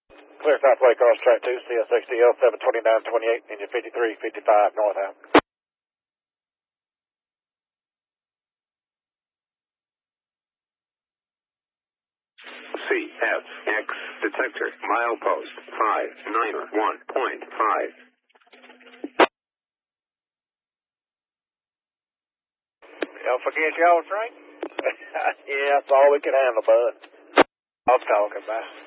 Clear Southway, cross track 2, CSXDL 72928, engine 5355 northbound. CFX detector, milepost 591.5. Y'all forget y'all train? Yeah, that's all we can handle, bud. I'll talk about.